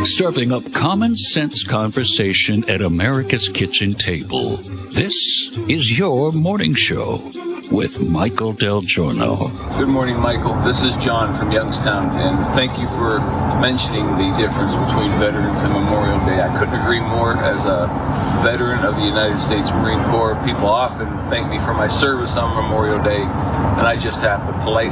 Serving up common sense conversation at America's kitchen table. This is your morning show with Michael Del Giorno. Good morning, Michael. This is John from Youngstown, and thank you for mentioning the difference between Veterans and Memorial Day. I couldn't agree more. As a veteran of the United States Marine Corps, people often thank me for my service on Memorial Day, and I just have to politely